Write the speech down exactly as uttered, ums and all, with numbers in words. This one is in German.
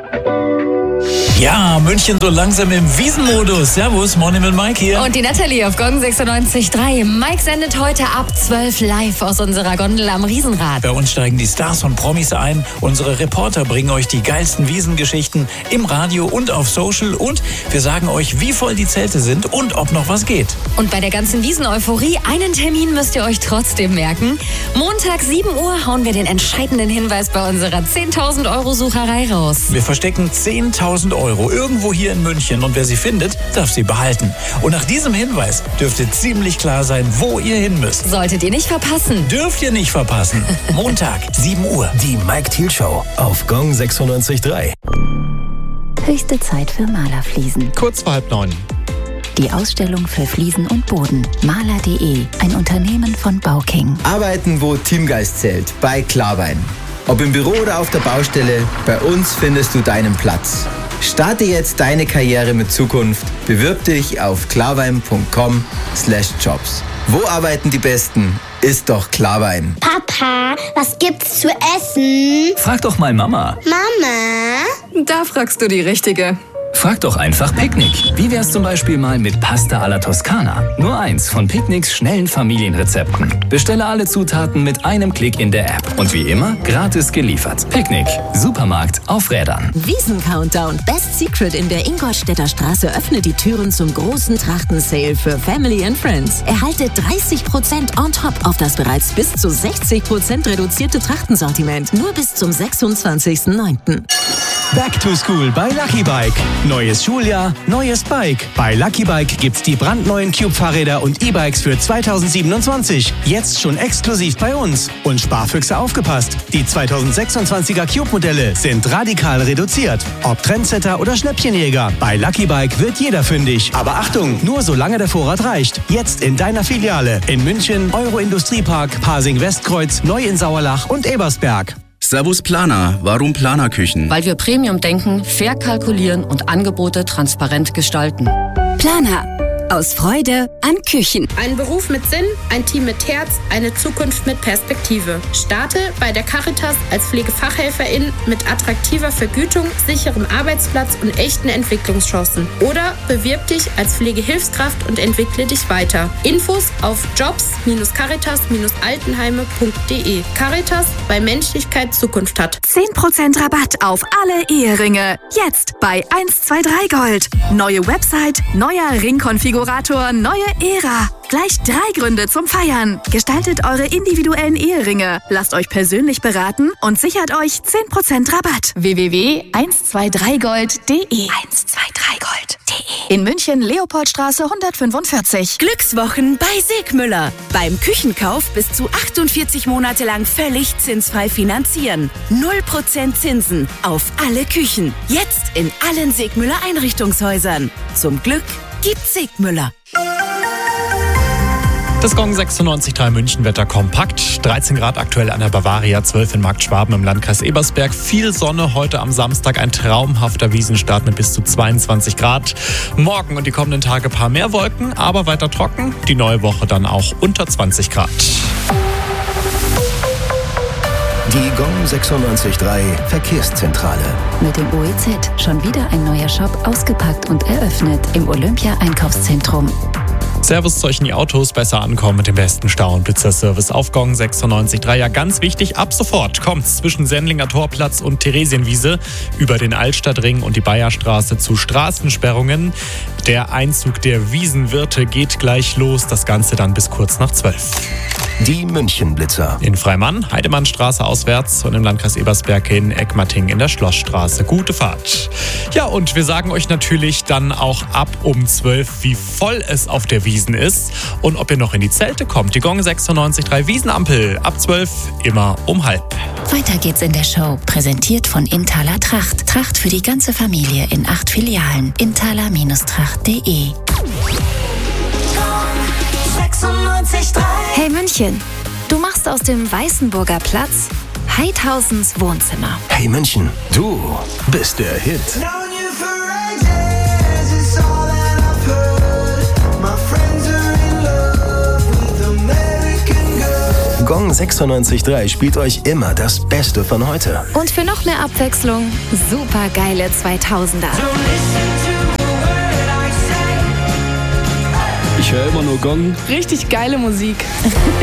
Ja, München so langsam im Wiesenmodus. Servus, Morning mit Mike hier. Und die Natalie auf Gong sechsundneunzig Komma drei. Mike sendet heute ab zwölf live aus unserer Gondel am Riesenrad. Bei uns steigen die Stars von Promis ein. Unsere Reporter bringen euch die geilsten Wiesengeschichten im Radio und auf Social. Und wir sagen euch, wie voll die Zelte sind und ob noch was geht. Und bei der ganzen Wiesen-Euphorie, einen Termin müsst ihr euch trotzdem merken. Montag sieben Uhr hauen wir den entscheidenden Hinweis bei unserer zehntausend Euro Sucherei raus. Wir verstecken zehntausend Euro irgendwo hier in München und wer sie findet, darf sie behalten. Und nach diesem Hinweis dürfte ziemlich klar sein, wo ihr hin müsst. Solltet ihr nicht verpassen. Dürft ihr nicht verpassen. Montag, sieben Uhr. Die Mike Thiel Show auf Gong sechsundneunzig Komma drei. Höchste Zeit für Malerfliesen. Kurz vor halb neun. Die Ausstellung für Fliesen und Boden. Maler punkt de, ein Unternehmen von Bauking. Arbeiten, wo Teamgeist zählt, bei Klarwein. Ob im Büro oder auf der Baustelle, bei uns findest du deinen Platz. Starte jetzt deine Karriere mit Zukunft. Bewirb dich auf klarwein punkt com slash jobs. Wo arbeiten die Besten? Ist doch Klarwein. Papa, was gibt's zu essen? Frag doch mal Mama. Mama? Da fragst du die Richtige. Frag doch einfach Picknick. Wie wär's zum Beispiel mal mit Pasta alla Toskana? Nur eins von Picknicks schnellen Familienrezepten. Bestelle alle Zutaten mit einem Klick in der App. Und wie immer, gratis geliefert. Picknick. Supermarkt auf Rädern. Wiesen-Countdown. Best Secret in der Ingolstädter Straße öffnet die Türen zum großen Trachten-Sale für Family and Friends. Erhalte dreißig Prozent on top auf das bereits bis zu sechzig Prozent reduzierte Trachtensortiment. Nur bis zum sechsundzwanzigsten neunten Back to School bei Lucky Bike. Neues Schuljahr, neues Bike. Bei Lucky Bike gibt's die brandneuen Cube-Fahrräder und E-Bikes für zweitausendsiebenundzwanzig. Jetzt schon exklusiv bei uns. Und Sparfüchse aufgepasst. Die zweitausendsechsundzwanziger Cube-Modelle sind radikal reduziert. Ob Trendsetter oder Schnäppchenjäger, bei Lucky Bike wird jeder fündig. Aber Achtung, nur solange der Vorrat reicht. Jetzt in deiner Filiale. In München, Euro-Industriepark, Pasing-Westkreuz, Neu in Sauerlach und Ebersberg. Servus Planer, warum Planerküchen? Weil wir Premium denken, fair kalkulieren und Angebote transparent gestalten. Planer. Aus Freude an Küchen. Ein Beruf mit Sinn, ein Team mit Herz, eine Zukunft mit Perspektive. Starte bei der Caritas als Pflegefachhelferin mit attraktiver Vergütung, sicherem Arbeitsplatz und echten Entwicklungschancen. Oder bewirb dich als Pflegehilfskraft und entwickle dich weiter. Infos auf jobs Bindestrich caritas Bindestrich altenheime punkt de. Caritas, weil Menschlichkeit Zukunft hat. zehn Prozent Rabatt auf alle Eheringe. Jetzt bei eins zwei drei Gold. Neue Website, neuer Ringkonfigurator. Neue Ära. Gleich drei Gründe zum Feiern. Gestaltet eure individuellen Eheringe. Lasst euch persönlich beraten und sichert euch zehn Prozent Rabatt. w w w punkt eins zwei drei gold punkt de eins zwei drei gold punkt de. In München, Leopoldstraße hundertfünfundvierzig. Glückswochen bei Segmüller. Beim Küchenkauf bis zu achtundvierzig Monate lang völlig zinsfrei finanzieren. null Prozent Zinsen auf alle Küchen. Jetzt in allen Segmüller Einrichtungshäusern. Zum Glück gibt's Segmüller. Das Gong sechsundneunzig Komma drei München Wetter kompakt. dreizehn Grad aktuell an der Bavaria, zwölf in Markt Schwaben im Landkreis Ebersberg. Viel Sonne heute am Samstag, ein traumhafter Wiesenstart mit bis zu zweiundzwanzig Grad. Morgen und die kommenden Tage ein paar mehr Wolken, aber weiter trocken. Die neue Woche dann auch unter zwanzig Grad. Die Gong sechsundneunzig Komma drei Verkehrszentrale. Mit dem O E Z schon wieder ein neuer Shop ausgepackt und eröffnet im Olympia-Einkaufszentrum. Servus zu euch in die Autos, besser ankommen mit dem besten Stau- und Blitzerservice auf Gong sechsundneunzig Komma drei. Ja, ganz wichtig, ab sofort kommt's zwischen Sendlinger Torplatz und Theresienwiese über den Altstadtring und die Bayerstraße zu Straßensperrungen. Der Einzug der Wiesenwirte geht gleich los, das Ganze dann bis kurz nach zwölf. Die Münchenblitzer. In Freimann, Heidemannstraße auswärts und im Landkreis Ebersberg in Eckmatting in der Schlossstraße. Gute Fahrt. Ja, und wir sagen euch natürlich dann auch ab um zwölf, wie voll es auf der Wiesen ist und ob ihr noch in die Zelte kommt. Die Gong sechsundneunzig Komma drei Wiesenampel ab zwölf, immer um halb. Weiter geht's in der Show. Präsentiert von Inthaler Tracht. Tracht für die ganze Familie in acht Filialen. inthaler Tracht punkt de. Hey München, du machst aus dem Weißenburger Platz Heidhausens Wohnzimmer. Hey München, du bist der Hit. Gong sechsundneunzig Komma drei spielt euch immer das Beste von heute. Und für noch mehr Abwechslung, super geile zweitausender. Ich höre immer nur Gong. Richtig geile Musik.